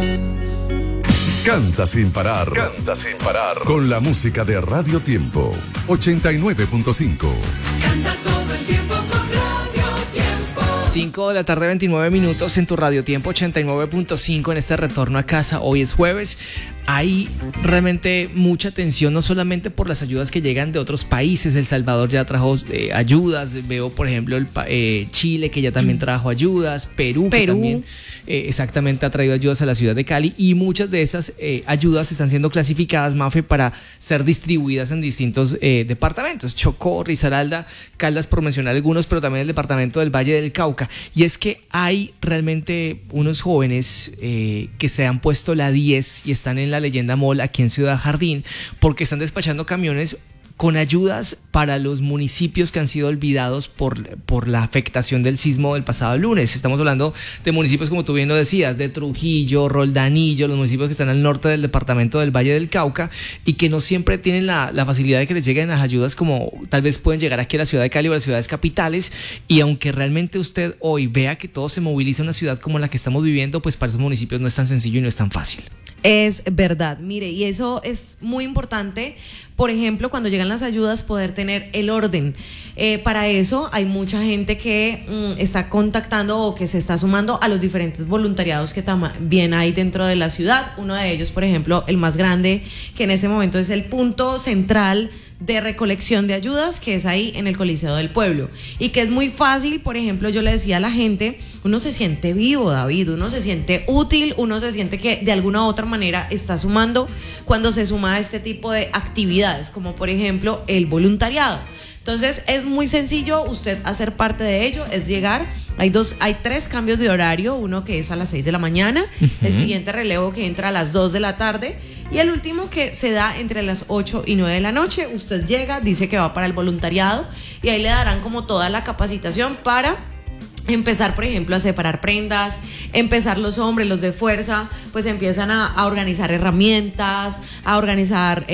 Canta sin parar. Canta sin parar. Con la música de Radio Tiempo 89.5. Canta todo el tiempo con Radio Tiempo. 5 de la tarde, 29 minutos en tu Radio Tiempo 89.5 en este retorno a casa. Hoy es jueves. Hay realmente mucha tensión, no solamente por las ayudas que llegan de otros países. El Salvador ya trajo ayudas. Veo, por ejemplo, Chile, que ya también trajo ayudas. Perú. Que también exactamente ha traído ayudas a la ciudad de Cali. Y muchas de esas ayudas están siendo clasificadas, Mafe, para ser distribuidas en distintos departamentos. Chocó, Risaralda, Caldas, por mencionar algunos, pero también el departamento del Valle del Cauca. Y es que hay realmente unos jóvenes que se han puesto la 10 y están en la Leyenda Mall aquí en Ciudad Jardín, porque están despachando camiones con ayudas para los municipios que han sido olvidados por la afectación del sismo del pasado lunes. Estamos hablando de municipios, como tú bien lo decías, de Trujillo, Roldanillo, los municipios que están al norte del departamento del Valle del Cauca y que no siempre tienen la facilidad de que les lleguen las ayudas como tal vez pueden llegar aquí a la ciudad de Cali o a las ciudades capitales. Y aunque realmente usted hoy vea que todo se moviliza en una ciudad como la que estamos viviendo, pues para esos municipios no es tan sencillo y no es tan fácil. Es verdad, mire, y eso es muy importante, por ejemplo, cuando llegan las ayudas, poder tener el orden. Para eso hay mucha gente que está contactando o que se está sumando a los diferentes voluntariados que también hay dentro de la ciudad. Uno de ellos, por ejemplo, el más grande, que en este momento es el punto central de recolección de ayudas, que es ahí en el Coliseo del Pueblo, y que es muy fácil. Por ejemplo, yo le decía a la gente, uno se siente vivo, David, uno se siente útil, uno se siente que de alguna u otra manera está sumando cuando se suma a este tipo de actividades, como por ejemplo el voluntariado. Entonces es muy sencillo usted hacer parte de ello, es llegar. Hay 3 cambios de horario, uno que es a las 6 de la mañana, el siguiente relevo que entra a las 2 de la tarde y el último que se da entre las 8 y 9 de la noche. Usted llega, dice que va para el voluntariado y ahí le darán como toda la capacitación para empezar, por ejemplo, a separar prendas. Empezar los hombres, los de fuerza, pues empiezan a organizar herramientas, a organizar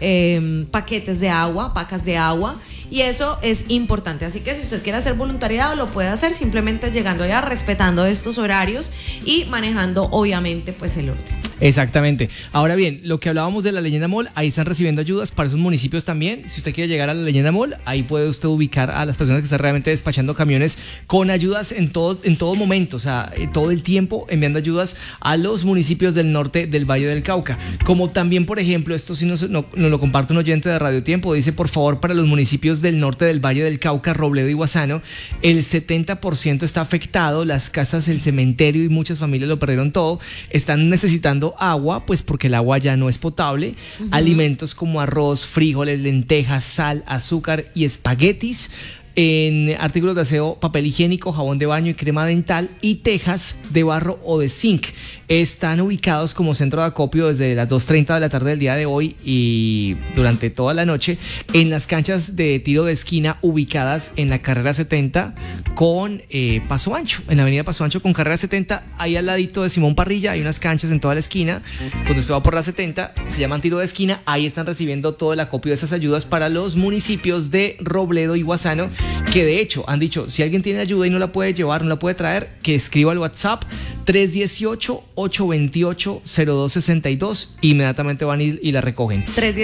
paquetes de agua, pacas de agua. Y eso es importante, así que si usted quiere hacer voluntariado lo puede hacer simplemente llegando allá, respetando estos horarios y manejando obviamente pues el orden. Exactamente. Ahora bien, lo que hablábamos de la Leyenda Mall, ahí están recibiendo ayudas para esos municipios también. Si usted quiere llegar a la Leyenda Mall, ahí puede usted ubicar a las personas que están realmente despachando camiones con ayudas en todo momento, o sea, todo el tiempo enviando ayudas a los municipios del norte del Valle del Cauca. Como también, por ejemplo, esto sí nos lo comparte un oyente de Radio Tiempo, dice, por favor, para los municipios del norte del Valle del Cauca, Robledo y Guasano, el 70% está afectado, las casas, el cementerio y muchas familias lo perdieron todo, están necesitando agua, pues porque el agua ya no es potable, alimentos como arroz, frijoles, lentejas, sal, azúcar y espaguetis, en artículos de aseo, papel higiénico, jabón de baño y crema dental y tejas de barro o de zinc. Están ubicados como centro de acopio desde las 2:30 de la tarde del día de hoy y durante toda la noche en las canchas de tiro de esquina ubicadas en la carrera 70 con Paso Ancho, en la avenida Paso Ancho con carrera 70, ahí al ladito de Simón Parrilla hay unas canchas en toda la esquina. Cuando usted va por la 70 se llaman tiro de esquina, ahí están recibiendo todo el acopio de esas ayudas para los municipios de Robledo y Guasano, que de hecho han dicho, si alguien tiene ayuda y no la puede llevar, no la puede traer, que escriba al WhatsApp 318-828-0262, inmediatamente van y la recogen.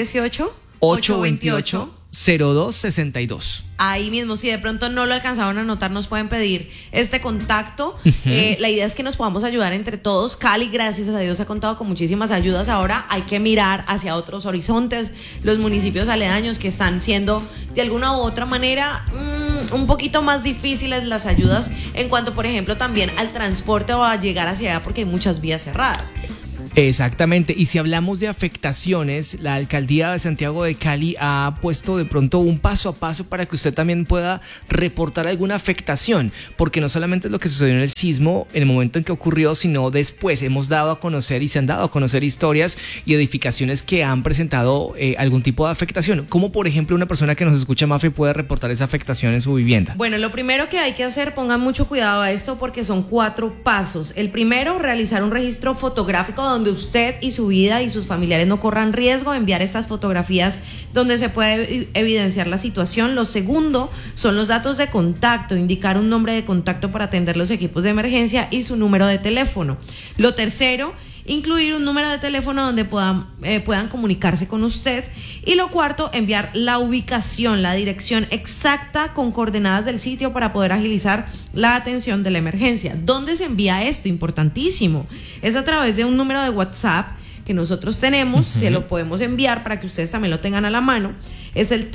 318-828-0262. Ahí mismo, si de pronto no lo alcanzaron a anotar, nos pueden pedir este contacto. La idea es que nos podamos ayudar entre todos. Cali, gracias a Dios, ha contado con muchísimas ayudas. Ahora hay que mirar hacia otros horizontes, los municipios aledaños que están siendo de alguna u otra manera un poquito más difíciles las ayudas en cuanto, por ejemplo, también al transporte o a llegar hacia allá porque hay muchas vías cerradas. Exactamente, y si hablamos de afectaciones, la alcaldía de Santiago de Cali ha puesto de pronto un paso a paso para que usted también pueda reportar alguna afectación, porque no solamente es lo que sucedió en el sismo en el momento en que ocurrió, sino después hemos dado a conocer y se han dado a conocer historias y edificaciones que han presentado algún tipo de afectación, como por ejemplo una persona que nos escucha, Mafe, puede reportar esa afectación en su vivienda. Bueno, lo primero que hay que hacer, pongan mucho cuidado a esto porque son 4 pasos. El primero, realizar un registro fotográfico donde usted y su vida y sus familiares no corran riesgo, enviar estas fotografías donde se puede evidenciar la situación. Lo segundo son los datos de contacto, indicar un nombre de contacto para atender los equipos de emergencia y su número de teléfono. Lo tercero incluir un número de teléfono donde puedan comunicarse con usted. Y lo cuarto, enviar la ubicación, la dirección exacta con coordenadas del sitio para poder agilizar la atención de la emergencia. ¿Dónde se envía esto? Importantísimo. Es a través de un número de WhatsApp que nosotros tenemos, se lo podemos enviar para que ustedes también lo tengan a la mano. Es el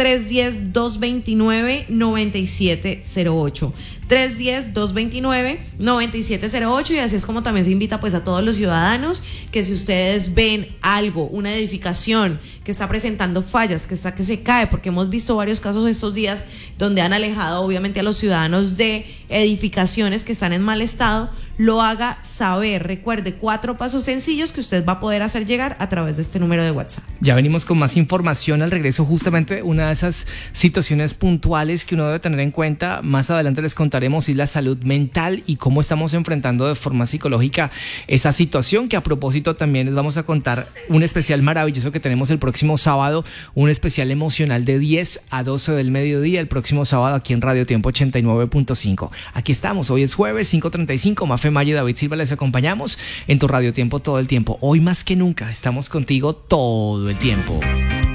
310-229-9708. 310-229-9708, y así es como también se invita pues a todos los ciudadanos que si ustedes ven algo, una edificación que está presentando fallas, que se cae, porque hemos visto varios casos estos días donde han alejado obviamente a los ciudadanos de edificaciones que están en mal estado, lo haga saber. Recuerde, 4 pasos sencillos que usted va a poder hacer llegar a través de este número de WhatsApp. Ya venimos con más información al regreso, justamente una de esas situaciones puntuales que uno debe tener en cuenta. Más adelante les contaremos y la salud mental y cómo estamos enfrentando de forma psicológica esa situación, que a propósito también les vamos a contar un especial maravilloso que tenemos el próximo sábado, un especial emocional de 10 a 12 del mediodía el próximo sábado aquí en Radio Tiempo 89.5. Aquí estamos, hoy es jueves 5:35, Mafe Maya y David Silva les acompañamos en tu Radio Tiempo todo el tiempo. Hoy más que nunca estamos contigo todo el tiempo.